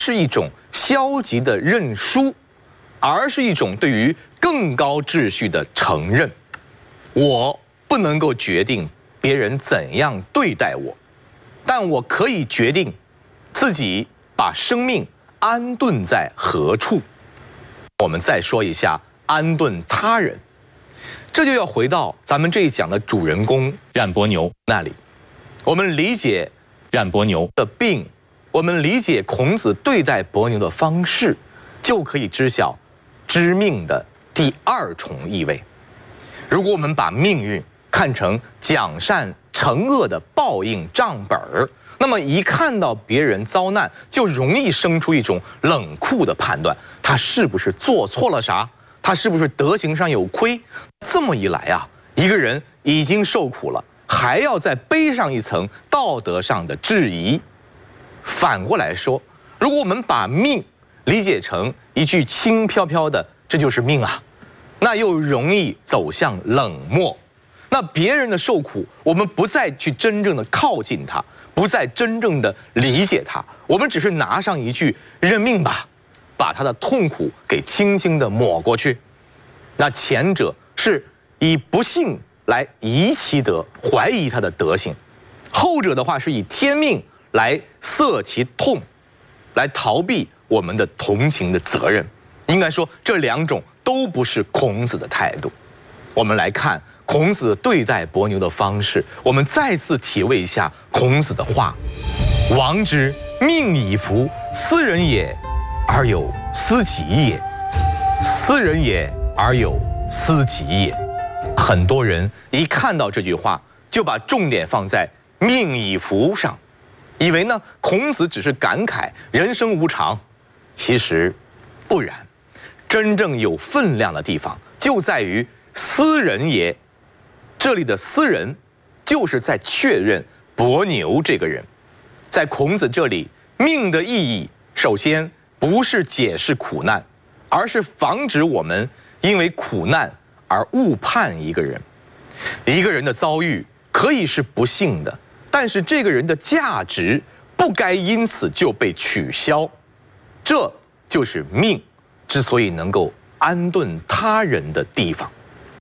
是一种消极的认输，而是一种对于更高秩序的承认。我不能够决定别人怎样对待我，但我可以决定自己把生命安顿在何处。我们再说一下安顿他人，这就要回到咱们这一讲的主人公冉伯牛那里。我们理解冉伯牛的病，我们理解孔子对待伯牛的方式，就可以知晓知命的第二重意味。如果我们把命运看成奖善惩恶的报应账本儿，那么一看到别人遭难，就容易生出一种冷酷的判断，他是不是做错了啥？他是不是德行上有亏？这么一来啊，一个人已经受苦了，还要再背上一层道德上的质疑。反过来说，如果我们把命理解成一句轻飘飘的“这就是命啊”，那又容易走向冷漠。那别人的受苦，我们不再去真正的靠近他，不再真正的理解他，我们只是拿上一句“认命吧”，把他的痛苦给轻轻的抹过去。那前者是以不幸来疑其德，怀疑他的德行；后者的话是以天命来塞其痛，来逃避我们的同情的责任。应该说，这两种都不是孔子的态度。我们来看孔子对待伯牛的方式，我们再次体味一下孔子的话：“王之命以服，斯人也，而有斯己也；斯人也，而有斯己也。”很多人一看到这句话，就把重点放在“命以服”上，以为呢孔子只是感慨人生无常。其实不然，真正有分量的地方就在于“斯人也”。这里的“斯人”就是在确认伯牛这个人。在孔子这里，命的意义首先不是解释苦难，而是防止我们因为苦难而误判一个人。一个人的遭遇可以是不幸的，但是这个人的价值不该因此就被取消。这就是命之所以能够安顿他人的地方。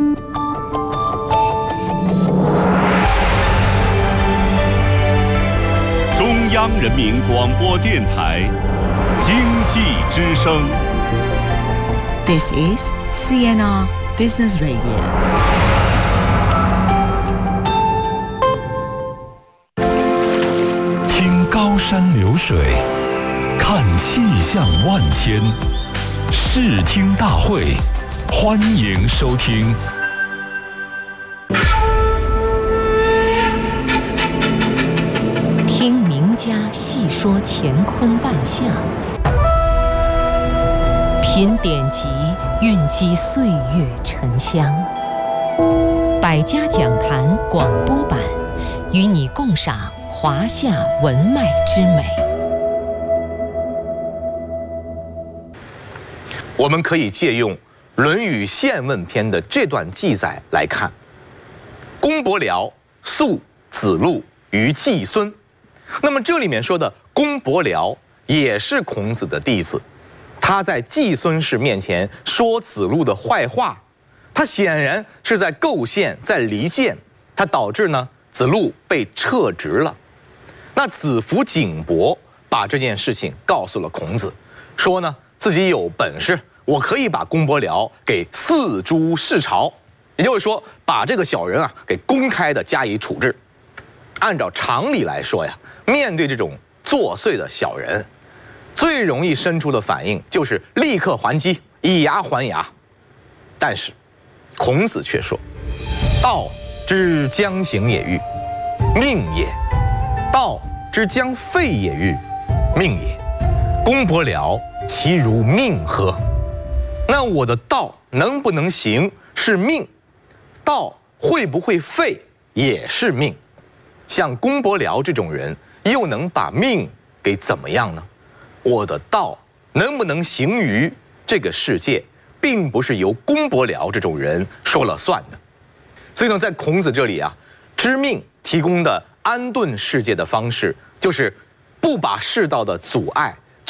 中央人民广播电台经济之声。 This is CNR Business Radio. 听高山流水，看气象万千，视听大会，欢迎收听。 听名家细说乾坤万象，品典籍，蕴积岁月沉香。百家讲坛广播版，与你共赏华夏文脉之美。 我们可以借用《论语宪问篇》的这段记载来看：公伯僚诉子路于季孙。那么这里面说的公伯僚也是孔子的弟子，他在季孙氏面前说子路的坏话，他显然是在构陷，在离间，他导致呢子路被撤职了。那子服景伯把这件事情告诉了孔子，说呢自己有本事，我可以把公伯僚给四诛弑朝，也就是说把这个小人啊给公开的加以处置。按照常理来说呀，面对这种作祟的小人，最容易生出的反应就是立刻还击，以牙还牙。但是孔子却说：“道之将行也欲，命也；道之将废也欲，命也。公伯僚其如命何？”那我的道能不能行是命，道会不会废也是命。像公伯僚这种人，又能把命给怎么样呢？我的道能不能行于这个世界，并不是由公伯僚这种人说了算的。所以呢，在孔子这里啊，知命提供的安顿世界的方式，就是不把世道的阻碍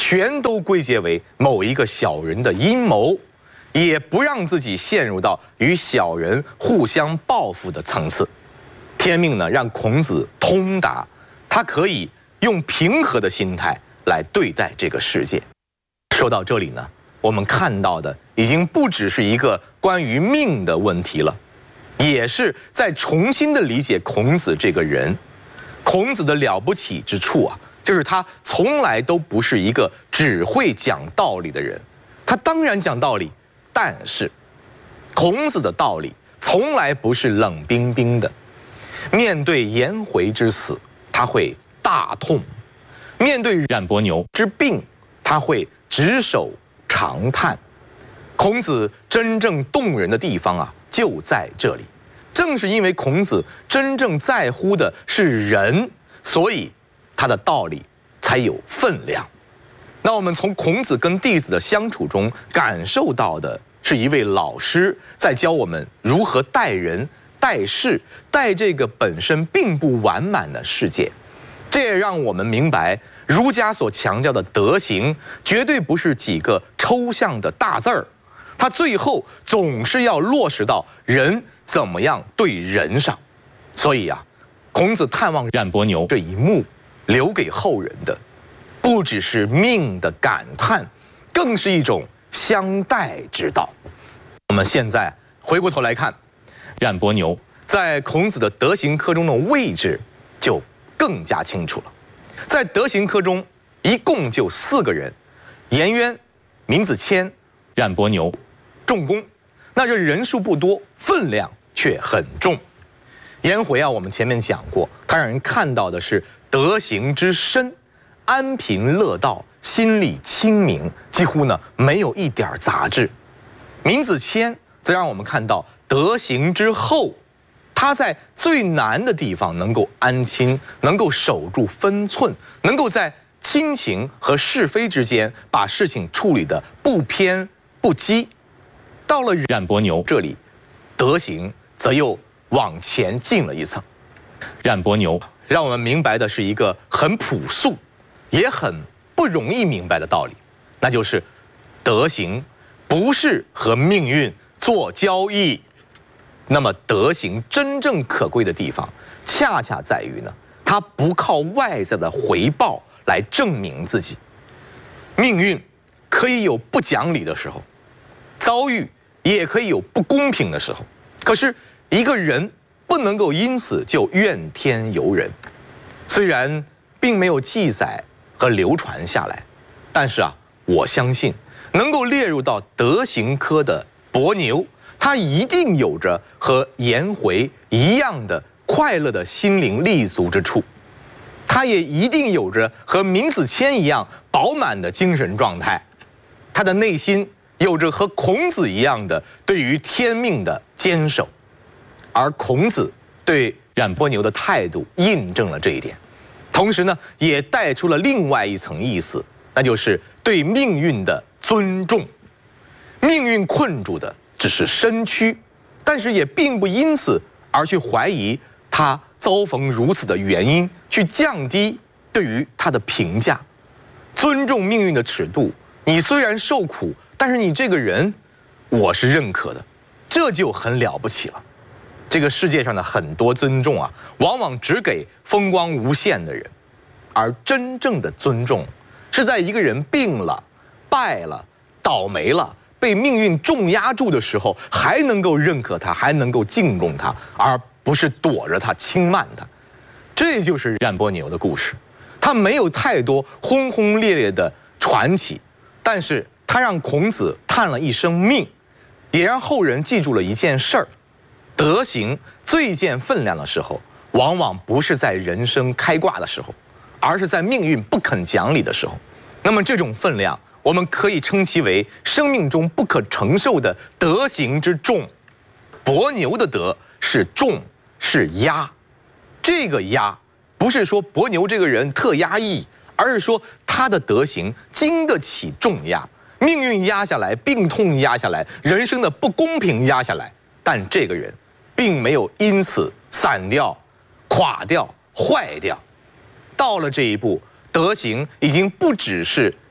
全都归结为某一个小人的阴谋，也不让自己陷入到与小人互相报复的层次。天命呢，让孔子通达，他可以用平和的心态来对待这个世界。说到这里呢，我们看到的已经不只是一个关于命的问题了，也是在重新的理解孔子这个人。孔子的了不起之处啊，就是他从来都不是一个只会讲道理的人。他当然讲道理，但是孔子的道理从来不是冷冰冰的。面对颜回之死，他会大痛；面对冉伯牛之病，他会执手长叹。孔子真正动人的地方啊，就在这里。正是因为孔子真正在乎的是人，所以他的道理才有分量。那我们从孔子跟弟子的相处中感受到的是一位老师在教我们如何待人、待事、待这个本身并不完满的世界。这也让我们明白，儒家所强调的德行，绝对不是几个抽象的大字儿，它最后总是要落实到人怎么样对人上。所以啊，孔子探望冉伯牛这一幕，留给后人的不只是命的感叹，更是一种相待之道。我们现在回过头来看，冉伯牛在孔子的德行科中的位置就更加清楚了。在德行科中，一共就4个人：颜渊、闵子骞、冉伯牛、仲弓。那这人数不多，分量却很重。颜回啊，我们前面讲过，他让人看到的是德行之深，安贫乐道，心理清明，几乎呢没有一点杂质。闵子骞则让我们看到德行之厚，他在最难的地方能够安亲，能够守住分寸，能够在亲情和是非之间把事情处理得不偏不激。到了冉伯牛这里，德行则又往前进了一层。冉伯牛让我们明白的是一个很朴素，也很不容易明白的道理，那就是德行不是和命运做交易。那么德行真正可贵的地方，恰恰在于呢，它不靠外在的回报来证明自己。命运可以有不讲理的时候，遭遇也可以有不公平的时候，可是一个人不能够因此就怨天尤人。虽然并没有记载和流传下来，但是啊，我相信能够列入到德行科的伯牛，他一定有着和颜回一样的快乐的心灵立足之处，他也一定有着和闵子骞一样饱满的精神状态，他的内心有着和孔子一样的对于天命的坚守。而孔子对冉伯牛的态度印证了这一点，同时呢，也带出了另外一层意思，那就是对命运的尊重。命运困住的只是身躯，但是也并不因此而去怀疑他遭逢如此的原因，去降低对于他的评价。尊重命运的尺度，你虽然受苦，但是你这个人，我是认可的，这就很了不起了。这个世界上的很多尊重啊，往往只给风光无限的人，而真正的尊重，是在一个人病了、败了、倒霉了，被命运重压住的时候，还能够认可他，还能够敬重他，而不是躲着他、轻慢他。这就是冉伯牛的故事。他没有太多轰轰烈烈的传奇，但是他让孔子叹了一声命，也让后人记住了一件事儿：德行最见分量的时候，往往不是在人生开挂的时候，而是在命运不肯讲理的时候。那么这种分量，我们可以称其为生命中不可承受的德行之重。伯牛的德是重，是压。这个压不是说伯牛这个人特压抑，而是说他的德行经得起重压，命运压下来，病痛压下来，人生的不公平压下来，但这个人并没有因此散掉、垮掉、坏掉。到了这一步，德行已经不只是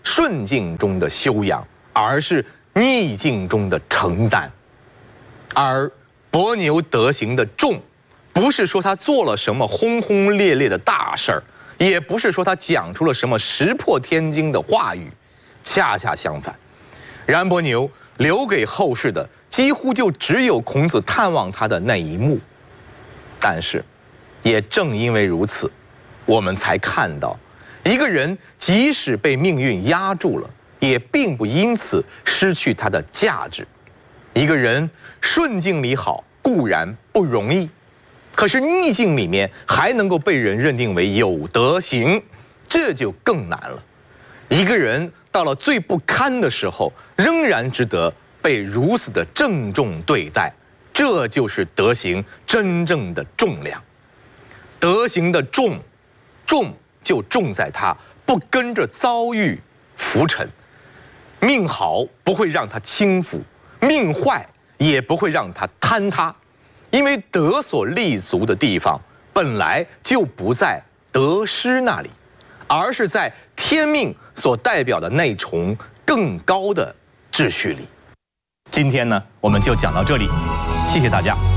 顺境中的修养，而是逆境中的承担。而伯牛德行的重，不是说他做了什么轰轰烈烈的大事儿，也不是说他讲出了什么石破天惊的话语，恰恰相反，冉伯牛留给后世的几乎就只有孔子探望他的那一幕。但是，也正因为如此，我们才看到，一个人即使被命运压住了，也并不因此失去他的价值。一个人顺境里好固然不容易，可是逆境里面还能够被人认定为有德行，这就更难了。一个人到了最不堪的时候，仍然值得被如此的郑重对待，这就是德行真正的重量。德行的重就重在他不跟着遭遇浮沉，命好不会让他轻浮，命坏也不会让他坍塌，因为德所立足的地方本来就不在得失那里，而是在天命所代表的那重更高的秩序里。今天呢，我们就讲到这里，谢谢大家。